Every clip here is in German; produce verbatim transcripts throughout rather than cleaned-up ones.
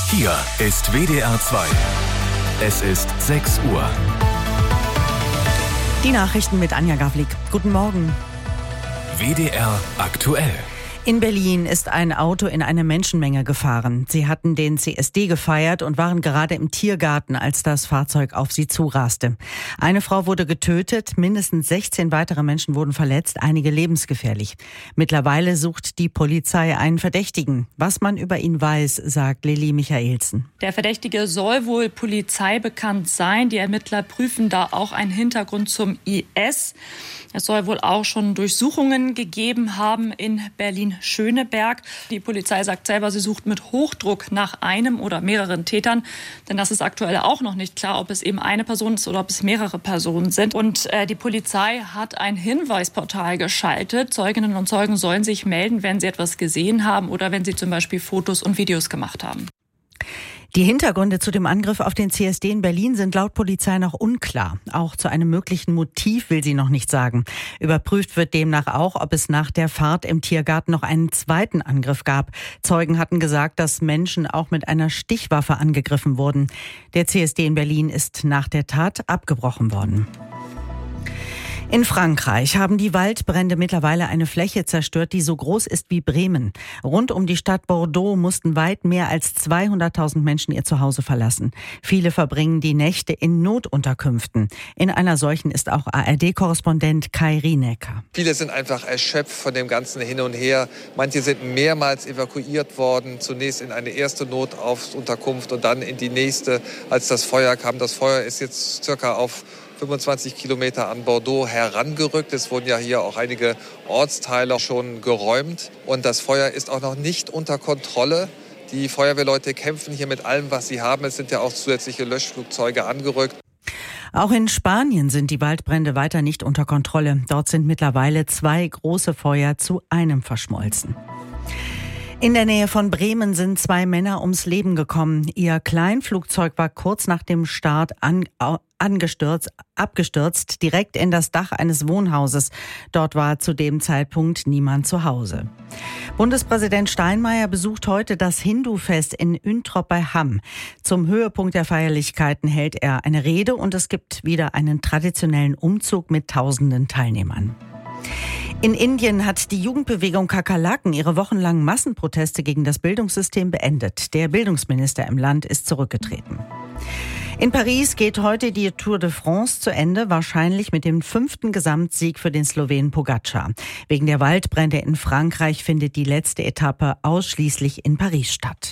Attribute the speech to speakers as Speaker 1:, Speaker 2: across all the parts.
Speaker 1: Hier ist W D R zwei. Es ist sechs Uhr.
Speaker 2: Die Nachrichten mit Anja Gavlik. Guten Morgen.
Speaker 1: W D R aktuell.
Speaker 2: In Berlin ist ein Auto in eine Menschenmenge gefahren. Sie hatten den C S D gefeiert und waren gerade im Tiergarten, als das Fahrzeug auf sie zuraste. Eine Frau wurde getötet, mindestens sechzehn weitere Menschen wurden verletzt, einige lebensgefährlich. Mittlerweile sucht die Polizei einen Verdächtigen. Was man über ihn weiß, sagt Lilly Michaelsen.
Speaker 3: Der Verdächtige soll wohl polizeibekannt sein. Die Ermittler prüfen da auch einen Hintergrund zum I S. Es soll wohl auch schon Durchsuchungen gegeben haben in Berlin-Schöneberg. Die Polizei sagt selber, sie sucht mit Hochdruck nach einem oder mehreren Tätern. Denn das ist aktuell auch noch nicht klar, ob es eben eine Person ist oder ob es mehrere Personen sind. Und äh, die Polizei hat ein Hinweisportal geschaltet. Zeuginnen und Zeugen sollen sich melden, wenn sie etwas gesehen haben oder wenn sie zum Beispiel Fotos und Videos gemacht haben.
Speaker 2: Die Hintergründe zu dem Angriff auf den C S D in Berlin sind laut Polizei noch unklar. Auch zu einem möglichen Motiv will sie noch nicht sagen. Überprüft wird demnach auch, ob es nach der Fahrt im Tiergarten noch einen zweiten Angriff gab. Zeugen hatten gesagt, dass Menschen auch mit einer Stichwaffe angegriffen wurden. Der C S D in Berlin ist nach der Tat abgebrochen worden. In Frankreich haben die Waldbrände mittlerweile eine Fläche zerstört, die so groß ist wie Bremen. Rund um die Stadt Bordeaux mussten weit mehr als zweihunderttausend Menschen ihr Zuhause verlassen. Viele verbringen die Nächte in Notunterkünften. In einer solchen ist auch A R D-Korrespondent Kai Rienecker.
Speaker 4: Viele sind einfach erschöpft von dem ganzen Hin und Her. Manche sind mehrmals evakuiert worden. Zunächst in eine erste Notunterkunft und dann in die nächste, als das Feuer kam. Das Feuer ist jetzt circa auf fünfundzwanzig Kilometer an Bordeaux herangerückt. Es wurden ja hier auch einige Ortsteile schon geräumt. Und das Feuer ist auch noch nicht unter Kontrolle. Die Feuerwehrleute kämpfen hier mit allem, was sie haben. Es sind ja auch zusätzliche Löschflugzeuge angerückt.
Speaker 2: Auch in Spanien sind die Waldbrände weiter nicht unter Kontrolle. Dort sind mittlerweile zwei große Feuer zu einem verschmolzen. In der Nähe von Bremen sind zwei Männer ums Leben gekommen. Ihr Kleinflugzeug war kurz nach dem Start an, angestürzt, abgestürzt, direkt in das Dach eines Wohnhauses. Dort war zu dem Zeitpunkt niemand zu Hause. Bundespräsident Steinmeier besucht heute das Hindu-Fest in Üntrop bei Hamm. Zum Höhepunkt der Feierlichkeiten hält er eine Rede und es gibt wieder einen traditionellen Umzug mit tausenden Teilnehmern. In Indien hat die Jugendbewegung Kakerlaken ihre wochenlangen Massenproteste gegen das Bildungssystem beendet. Der Bildungsminister im Land ist zurückgetreten. In Paris geht heute die Tour de France zu Ende, wahrscheinlich mit dem fünften Gesamtsieg für den Slowenen Pogačar. Wegen der Waldbrände in Frankreich findet die letzte Etappe ausschließlich in Paris statt.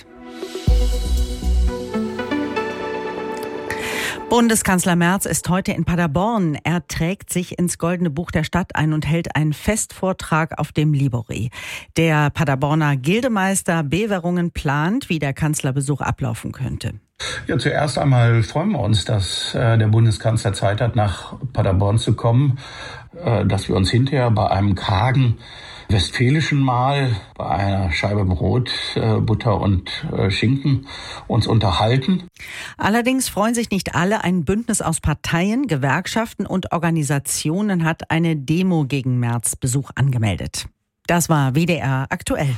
Speaker 2: Bundeskanzler Merz ist heute in Paderborn. Er trägt sich ins Goldene Buch der Stadt ein und hält einen Festvortrag auf dem Libori. Der Paderborner Gildemeister Beverungen plant, wie der Kanzlerbesuch ablaufen könnte.
Speaker 5: Ja, zuerst einmal freuen wir uns, dass äh, der Bundeskanzler Zeit hat, nach Paderborn zu kommen, äh, dass wir uns hinterher bei einem kargen westfälischen Mahl, bei einer Scheibe Brot, äh, Butter und äh, Schinken uns unterhalten.
Speaker 2: Allerdings freuen sich nicht alle. Ein Bündnis aus Parteien, Gewerkschaften und Organisationen hat eine Demo gegen Merz Besuch angemeldet. Das war W D R aktuell.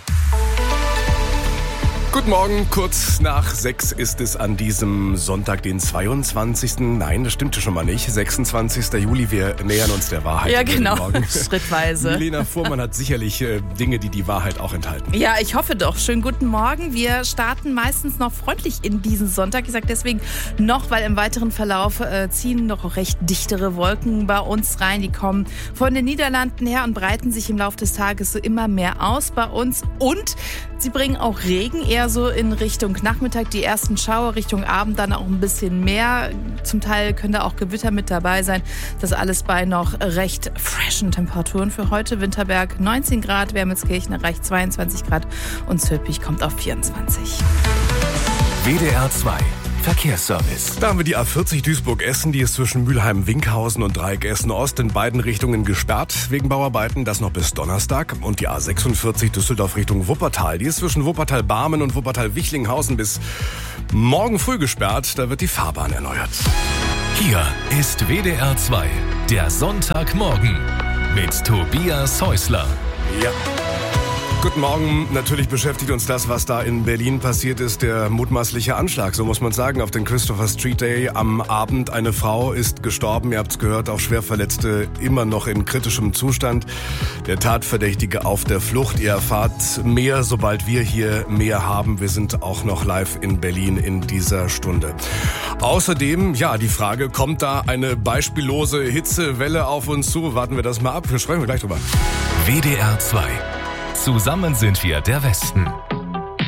Speaker 1: Guten Morgen, kurz nach sechs ist es an diesem Sonntag, den zweiundzwanzigsten Nein, das stimmte schon mal nicht. sechsundzwanzigsten Juli, wir nähern uns der Wahrheit.
Speaker 6: Ja, genau, schrittweise.
Speaker 1: Lena Fuhrmann hat sicherlich äh, Dinge, die die Wahrheit auch enthalten.
Speaker 6: Ja, ich hoffe doch. Schönen guten Morgen. Wir starten meistens noch freundlich in diesen Sonntag. Ich sage deswegen noch, weil im weiteren Verlauf äh, ziehen noch recht dichtere Wolken bei uns rein. Die kommen von den Niederlanden her und breiten sich im Laufe des Tages so immer mehr aus bei uns. Und sie bringen auch Regen, eher so in Richtung Nachmittag, die ersten Schauer, Richtung Abend dann auch ein bisschen mehr. Zum Teil könnte auch Gewitter mit dabei sein. Das alles bei noch recht freshen Temperaturen für heute. Winterberg neunzehn Grad, Wermelskirchen erreicht zweiundzwanzig Grad und Zülpich kommt auf vierundzwanzig.
Speaker 1: W D R zwei Verkehrsservice. Da haben wir die A vierzig Duisburg-Essen, die ist zwischen Mülheim-Winkhausen und Dreieck Essen-Ost in beiden Richtungen gesperrt wegen Bauarbeiten, das noch bis Donnerstag. Und die A sechsundvierzig Düsseldorf Richtung Wuppertal, die ist zwischen Wuppertal-Barmen und Wuppertal-Wichlinghausen bis morgen früh gesperrt, da wird die Fahrbahn erneuert.
Speaker 7: Hier ist W D R zwei, der Sonntagmorgen mit Tobias Häusler.
Speaker 1: Ja. Guten Morgen. Natürlich beschäftigt uns das, was da in Berlin passiert ist. Der mutmaßliche Anschlag, so muss man sagen, auf den Christopher Street Day am Abend. Eine Frau ist gestorben, ihr habt es gehört, auch Schwerverletzte immer noch in kritischem Zustand. Der Tatverdächtige auf der Flucht. Ihr erfahrt mehr, sobald wir hier mehr haben. Wir sind auch noch live in Berlin in dieser Stunde. Außerdem, ja, die Frage, kommt da eine beispiellose Hitzewelle auf uns zu? Warten wir das mal ab. Wir sprechen gleich drüber.
Speaker 7: W D R zwei. Zusammen sind wir der Westen.